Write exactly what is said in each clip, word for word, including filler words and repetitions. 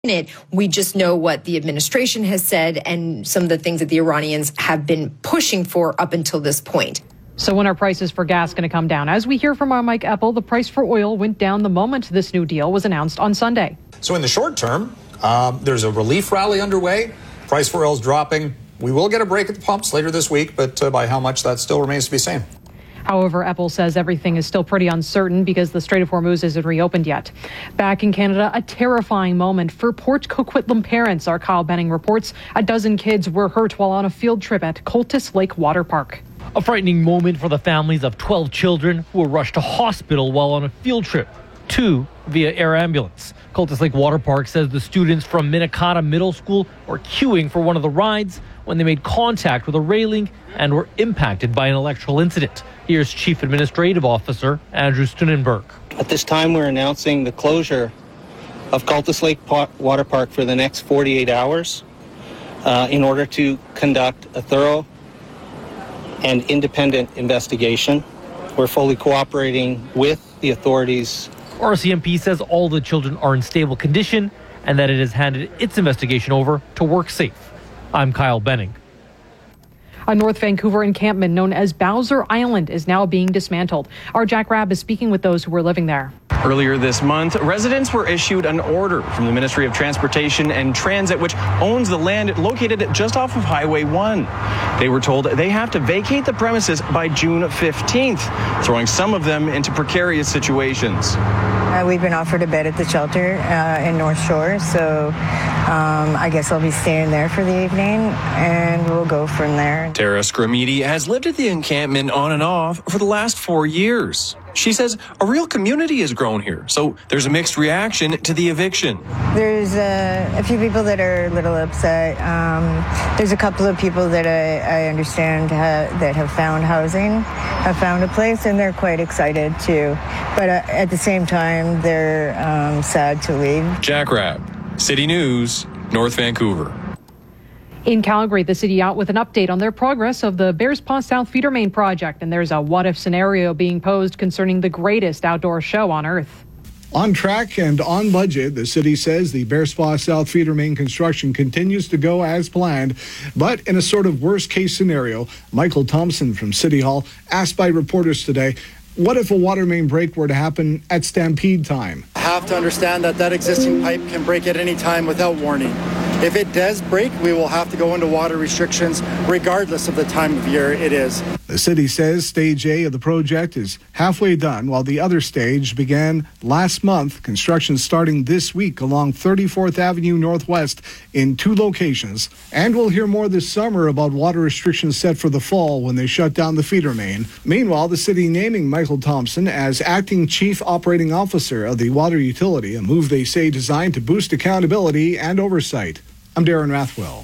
it. We just know what the administration has said and some of the things that the Iranians have been pushing for up until this point. So when are prices for gas going to come down? As we hear from our Mike Eppel, the price for oil went down the moment this new deal was announced on Sunday. So in the short term, um, there's a relief rally underway. Price for oil is dropping. We will get a break at the pumps later this week, but uh, by how much, that still remains to be seen. However, Eppel says everything is still pretty uncertain because the Strait of Hormuz isn't reopened yet. Back in Canada, a terrifying moment for Port Coquitlam parents. Our Kyle Benning reports a dozen kids were hurt while on a field trip at Cultus Lake Water Park. A frightening moment for the families of twelve children who were rushed to hospital while on a field trip, two via air ambulance. Cultus Lake Water Park says the students from Minikata Middle School were queuing for one of the rides when they made contact with a railing and were impacted by an electrical incident. Here's Chief Administrative Officer Andrew Stunenberg. At this time, we're announcing the closure of Cultus Lake Water Park for the next forty-eight hours uh, in order to conduct a thorough and independent investigation. We're fully cooperating with the authorities. R C M P says all the children are in stable condition and that it has handed its investigation over to WorkSafe. I'm Kyle Benning. A North Vancouver encampment known as Bowser Island is now being dismantled. Our Jack Rabb is speaking with those who were living there. Earlier this month, residents were issued an order from the Ministry of Transportation and Transit, which owns the land located just off of Highway one. They were told they have to vacate the premises by June fifteenth, throwing some of them into precarious situations. Uh, we've been offered a bed at the shelter uh, in North Shore, so um, I guess I'll be staying there for the evening, and we'll go from there. Tara Scramidi has lived at the encampment on and off for the last four years. She says a real community has grown here, so there's a mixed reaction to the eviction. There's uh, a few people that are a little upset. Um, there's a couple of people that I, I understand ha- that have found housing, have found a place, and they're quite excited too. But uh, at the same time, they're um, sad to leave. Jack Rabb, City News, North Vancouver. In Calgary, the city out with an update on their progress of the Bears Paw South Feeder Main project. And there's a what-if scenario being posed concerning the greatest outdoor show on Earth. On track and on budget, the city says the Bears Paw South Feeder Main construction continues to go as planned. But in a sort of worst-case scenario, Michael Thompson from City Hall asked by reporters today, what if a water main break were to happen at stampede time? I have to understand that that existing pipe can break at any time without warning. If it does break, we will have to go into water restrictions regardless of the time of year it is. The city says Stage A of the project is halfway done, while the other stage began last month. Construction starting this week along thirty-fourth Avenue Northwest in two locations. And we'll hear more this summer about water restrictions set for the fall when they shut down the feeder main. Meanwhile, the city naming Michael Thompson as acting chief operating officer of the water utility, a move they say designed to boost accountability and oversight. I'm Darren Rathwell.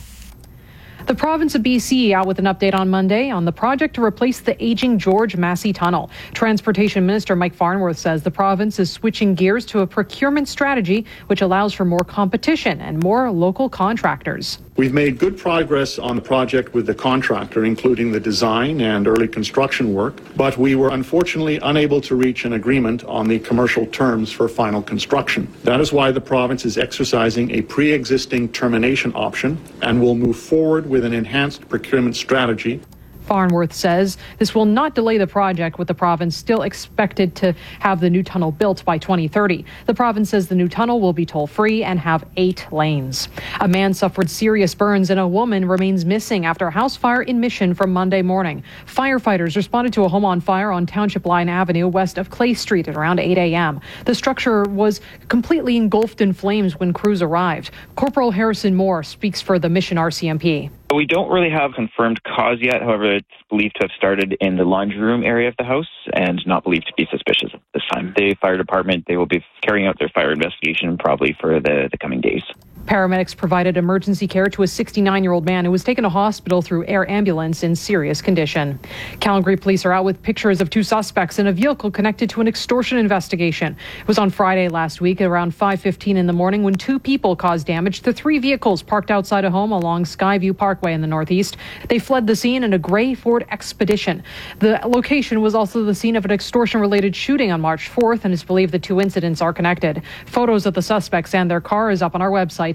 The province of B C out with an update on Monday on the project to replace the aging George Massey Tunnel. Transportation Minister Mike Farnworth says the province is switching gears to a procurement strategy which allows for more competition and more local contractors. We've made good progress on the project with the contractor, including the design and early construction work, but we were unfortunately unable to reach an agreement on the commercial terms for final construction. That is why the province is exercising a pre-existing termination option and will move forward with an enhanced procurement strategy. Farnworth says this will not delay the project, with the province still expected to have the new tunnel built by twenty thirty. The province says the new tunnel will be toll-free and have eight lanes. A man suffered serious burns and a woman remains missing after a house fire in Mission from Monday morning. Firefighters responded to a home on fire on Township Line Avenue west of Clay Street at around eight a.m. The structure was completely engulfed in flames when crews arrived. Corporal Harrison Moore speaks for the Mission R C M P. We don't really have confirmed cause yet. However, it's believed to have started in the laundry room area of the house and not believed to be suspicious at this time. The fire department, they will be carrying out their fire investigation probably for the, the coming days. Paramedics provided emergency care to a sixty-nine-year-old man who was taken to hospital through air ambulance in serious condition. Calgary police are out with pictures of two suspects in a vehicle connected to an extortion investigation. It was on Friday last week at around five fifteen in the morning when two people caused damage to three vehicles parked outside a home along Skyview Parkway in the northeast. They fled the scene in a gray Ford Expedition. The location was also the scene of an extortion-related shooting on March fourth, and it's believed the two incidents are connected. Photos of the suspects and their car is up on our website,